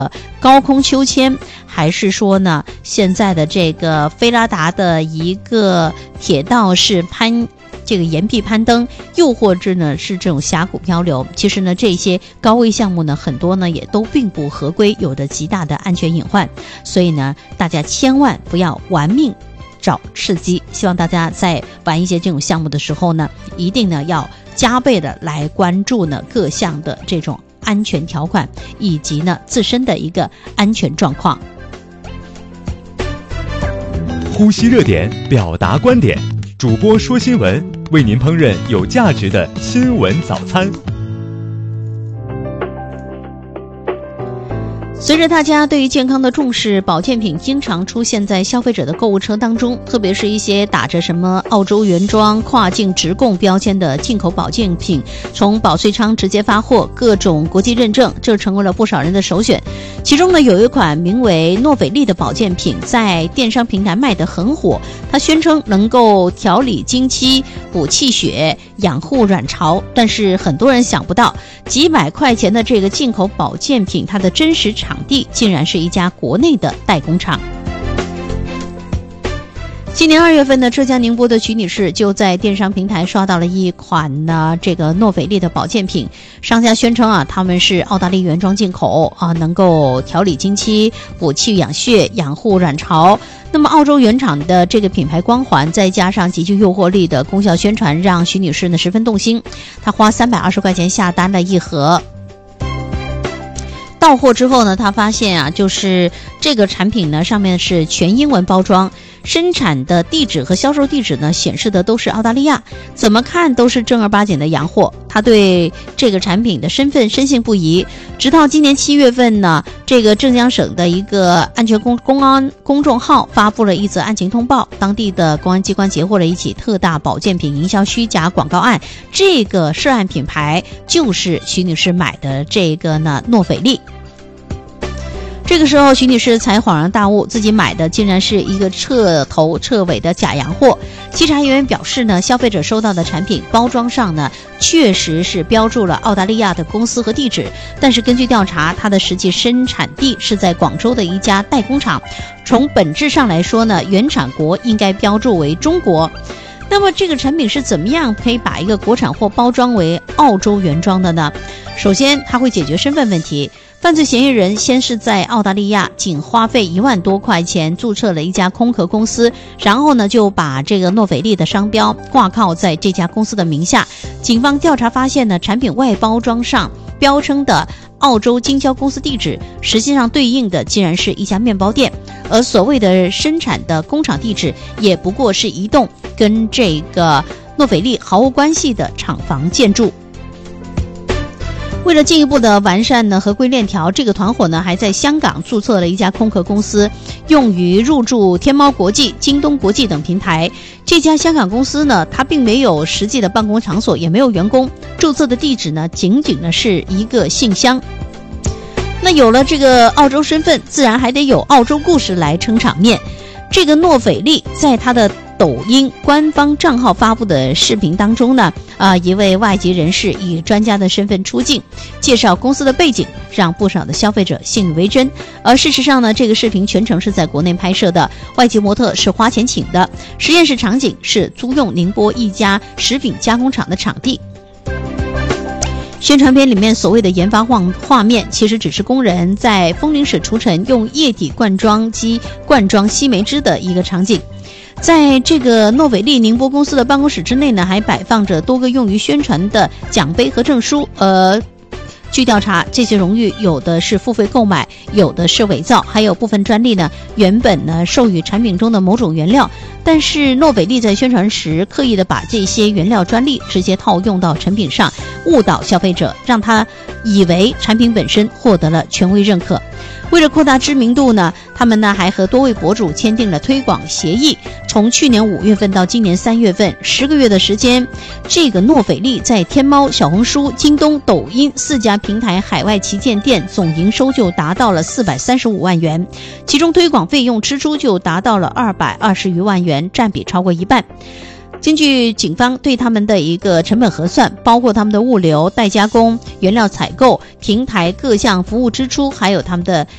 高空秋千，还是说呢现在的这个菲拉达的一个铁道式这个岩壁攀登，又或者呢是这种峡谷漂流，其实呢这些高危项目呢很多呢也都并不合规，有着极大的安全隐患，所以呢大家千万不要玩命找刺激。希望大家在玩一些这种项目的时候呢，一定呢要加倍的来关注呢各项的这种安全条款，以及呢自身的一个安全状况。 呼吸热点，表达观点，主播说新闻，为您烹饪有价值的新闻早餐。 随着大家对于健康的重视，保健品经常出现在消费者的购物车当中，特别是一些打着什么澳洲原装、跨境直供标签的进口保健品，从保税仓直接发货，各种国际认证，这成为了不少人的首选。其中呢，有一款名为诺斐丽的保健品在电商平台卖得很火，它宣称能够调理经期、补气血、养护卵巢，但是很多人想不到，几百块钱的这个进口保健品，它的真实场地竟然是一家国内的代工厂。今年2月份呢，浙江宁波的曲女士就在电商平台刷到了一款呢这个诺斐丽的保健品，商家宣称他们是澳大利亚原装进口能够调理经期、补气养血、养护卵巢。那么澳洲原厂的这个品牌光环，再加上极具诱惑力的功效宣传，让徐女士呢十分动心。她花320块钱下单了一盒。到货之后呢，他发现就是这个产品呢上面是全英文包装，生产的地址和销售地址呢显示的都是澳大利亚，怎么看都是正儿八经的洋货。他对这个产品的身份深信不疑，直到今年7月份呢，这个浙江省的一个安全公安公众号发布了一则案情通报，当地的公安机关截获了一起特大保健品营销虚假广告案，这个涉案品牌就是徐女士买的这个呢诺斐丽。这个时候徐女士才恍然大悟，自己买的竟然是一个彻头彻尾的假洋货。稽查人员表示呢，消费者收到的产品包装上呢确实是标注了澳大利亚的公司和地址，但是根据调查，它的实际生产地是在广州的一家代工厂。从本质上来说呢，原产国应该标注为中国。那么这个产品是怎么样可以把一个国产货包装为澳洲原装的呢？首先它会解决身份问题，犯罪嫌疑人先是在澳大利亚仅花费1万多块钱注册了一家空壳公司，然后呢就把这个诺斐丽的商标挂靠在这家公司的名下。警方调查发现呢，产品外包装上标称的澳洲经销公司地址，实际上对应的竟然是一家面包店，而所谓的生产的工厂地址也不过是一栋跟这个诺斐丽毫无关系的厂房建筑。为了进一步的完善呢合规链条，这个团伙呢还在香港注册了一家空壳公司，用于入驻天猫国际、京东国际等平台。这家香港公司呢，它并没有实际的办公场所，也没有员工，注册的地址呢仅仅呢是一个信箱。那有了这个澳洲身份，自然还得有澳洲故事来撑场面。这个诺斐丽在它的抖音官方账号发布的视频当中呢，一位外籍人士以专家的身份出镜，介绍公司的背景，让不少的消费者信以为真。而事实上呢，这个视频全程是在国内拍摄的，外籍模特是花钱请的，实验室场景是租用宁波一家食品加工厂的场地。宣传片里面所谓的研发画面，其实只是工人在风铃室除尘用液体灌装机灌装西梅汁的一个场景。在这个诺斐丽宁波公司的办公室之内呢，还摆放着多个用于宣传的奖杯和证书。据调查，这些荣誉有的是付费购买，有的是伪造，还有部分专利呢原本呢授予产品中的某种原料，但是诺斐丽在宣传时刻意的把这些原料专利直接套用到产品上，误导消费者，让他以为产品本身获得了权威认可。为了扩大知名度呢，他们呢还和多位博主签订了推广协议。从去年5月份到今年3月份，10个月的时间，这个诺斐丽在天猫、小红书、京东、抖音4家平台海外旗舰店总营收就达到了435万元，其中推广费用支出就达到了220余万元，占比超过一半。根据警方对他们的一个成本核算，包括他们的物流、代加工、原料采购、平台各项服务支出，还有他们的